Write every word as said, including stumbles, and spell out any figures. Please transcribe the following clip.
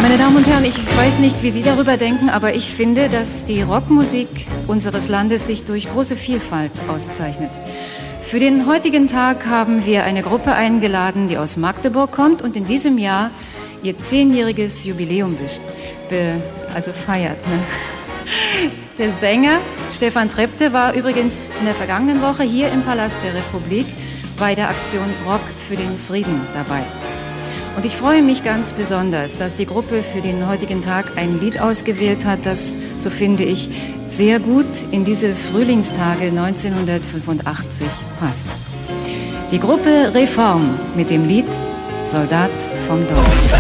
Meine Damen und Herren, ich weiß nicht, wie Sie darüber denken, aber ich finde, dass die Rockmusik unseres Landes sich durch große Vielfalt auszeichnet. Für den heutigen Tag haben wir eine Gruppe eingeladen, die aus Magdeburg kommt und in diesem Jahr ihr zehnjähriges Jubiläum be, also feiert. Ne? Der Sänger Stefan Trepte war übrigens in der vergangenen Woche hier im Palast der Republik bei der Aktion Rock für den Frieden dabei. Und ich freue mich ganz besonders, dass die Gruppe für den heutigen Tag ein Lied ausgewählt hat, das, so finde ich, sehr gut in diese Frühlingstage neunzehnhundertfünfundachtzig passt. Die Gruppe Reform mit dem Lied Soldat vom Dorf.